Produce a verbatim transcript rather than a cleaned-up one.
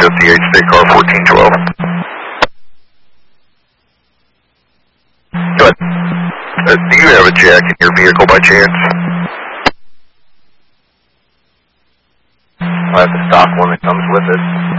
fifty eight, State Car fourteen twelve. Good. Uh, do you have a jack in your vehicle by chance? I have the stock one that comes with it.